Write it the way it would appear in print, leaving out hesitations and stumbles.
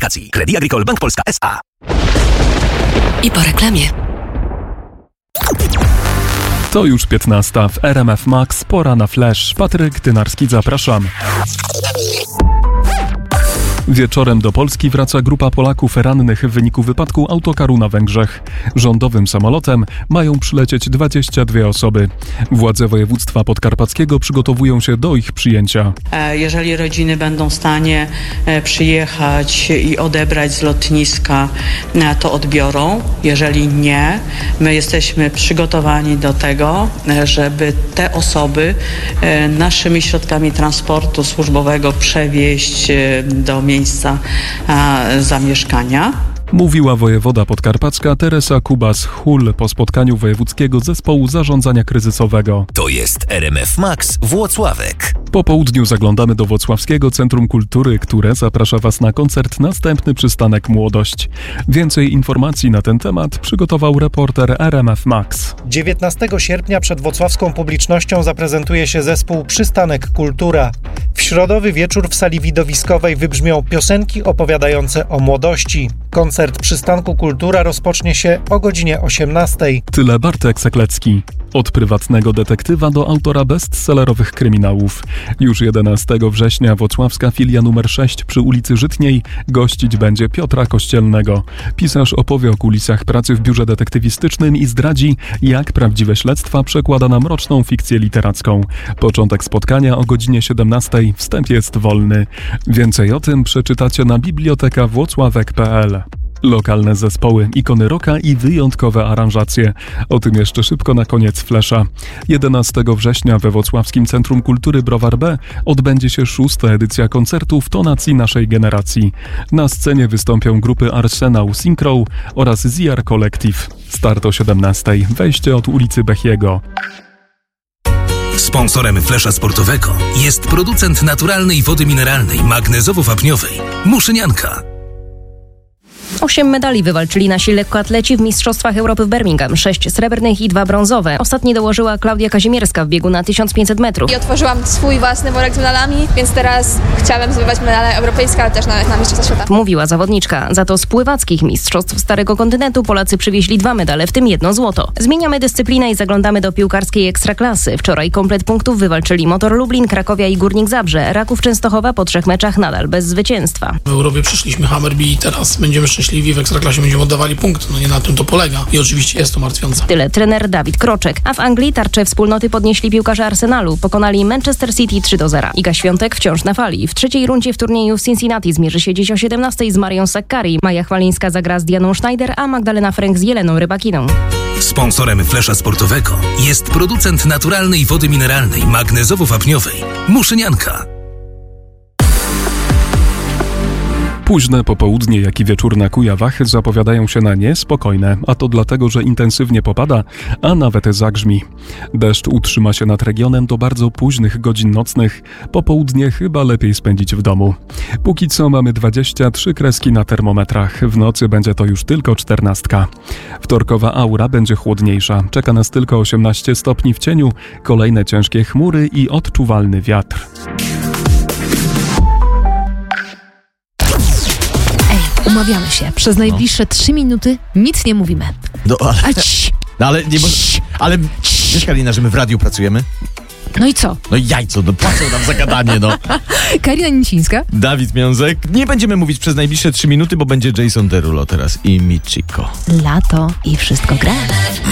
aplikacji. Crédit Agricole Bank Polska S.A. I po reklamie. To już 15 w RMF Max, pora na flash. Patryk Tynarski, zapraszam. Wieczorem do Polski wraca grupa Polaków rannych w wyniku wypadku autokaru na Węgrzech. Rządowym samolotem mają przylecieć 22 osoby. Władze województwa podkarpackiego przygotowują się do ich przyjęcia. Jeżeli rodziny będą w stanie przyjechać i odebrać z lotniska, to odbiorą. Jeżeli nie, my jesteśmy przygotowani do tego, żeby te osoby naszymi środkami transportu służbowego przewieźć do miejsca zamieszkania. Mówiła wojewoda podkarpacka Teresa Kubas-Hul po spotkaniu wojewódzkiego zespołu zarządzania kryzysowego. To jest RMF Max Włocławek. Po południu zaglądamy do Włocławskiego Centrum Kultury, które zaprasza Was na koncert Następny Przystanek Młodość. Więcej informacji na ten temat przygotował reporter RMF Max. 19 sierpnia przed włocławską publicznością zaprezentuje się zespół Przystanek Kultura. W środowy wieczór w sali widowiskowej wybrzmią piosenki opowiadające o młodości. Koncert Przystanku Kultura rozpocznie się o godzinie 18. Tyle Bartek Seklecki. Od prywatnego detektywa do autora bestsellerowych kryminałów. Już 11 września włocławska filia numer 6 przy ulicy Żytniej gościć będzie Piotra Kościelnego. Pisarz opowie o kulisach pracy w biurze detektywistycznym i zdradzi, jak prawdziwe śledztwa przekłada na mroczną fikcję literacką. Początek spotkania o godzinie 17. Wstęp jest wolny. Więcej o tym przeczytacie na bibliotekawłocławek.pl. Lokalne zespoły, ikony rocka i wyjątkowe aranżacje. O tym jeszcze szybko na koniec flesza. 11 września we Włocławskim Centrum Kultury Browar B odbędzie się 6. edycja koncertu w tonacji naszej generacji. Na scenie wystąpią grupy Arsenał Synchro oraz ZR Collective. Start o 17. Wejście od ulicy Bechiego. Sponsorem flesza sportowego jest producent naturalnej wody mineralnej magnezowo-wapniowej Muszynianka. 8 medali wywalczyli nasi lekkoatleci w Mistrzostwach Europy w Birmingham. 6 srebrnych i 2 brązowe. Ostatni dołożyła Klaudia Kazimierska w biegu na 1500 metrów. I otworzyłam swój własny worek z medalami, więc teraz chciałabym zdobywać medale europejskie, ale też na Mistrzostwach Świata. Mówiła zawodniczka. Za to z pływackich mistrzostw Starego Kontynentu Polacy przywieźli 2 medale, w tym 1 złoto. Zmieniamy dyscyplinę i zaglądamy do piłkarskiej ekstraklasy. Wczoraj komplet punktów wywalczyli Motor Lublin, Krakowia i Górnik Zabrze. Raków Częstochowa po 3 meczach nadal bez zwycięstwa. W Europie przeszliśmy Hammerby i teraz będziemy szczęśliwi, w Ekstraklasie będziemy oddawali punkt. No nie na tym to polega i oczywiście jest to martwiące. Tyle trener Dawid Kroczek. A w Anglii tarczę wspólnoty podnieśli piłkarze Arsenalu. Pokonali Manchester City 3-0. Iga Świątek wciąż na fali. W trzeciej rundzie w turnieju w Cincinnati zmierzy się dziś o 17 z Marią Sakkari. Maja Chwalińska zagra z Dianą Schneider, a Magdalena Fręk z Jeleną Rybakiną. Sponsorem flesza sportowego jest producent naturalnej wody mineralnej magnezowo-wapniowej Muszynianka. Późne popołudnie, jak i wieczór na Kujawach zapowiadają się na niespokojne, a to dlatego, że intensywnie popada, a nawet zagrzmi. Deszcz utrzyma się nad regionem do bardzo późnych godzin nocnych. Popołudnie chyba lepiej spędzić w domu. Póki co mamy 23 kreski na termometrach. W nocy będzie to już tylko 14. Wtorkowa aura będzie chłodniejsza. Czeka nas tylko 18 stopni w cieniu, kolejne ciężkie chmury i odczuwalny wiatr. Umawiamy się. Przez najbliższe 3 minuty nic nie mówimy. Ale nie może. Ale wiesz, Karina, że my w radiu pracujemy? No i co? No i jajco, płacą nam za gadanie, Karina Nicińska. Dawid Miązek. Nie będziemy mówić przez najbliższe 3 minuty, bo będzie Jason Derulo teraz i Michiko. Lato i wszystko gra.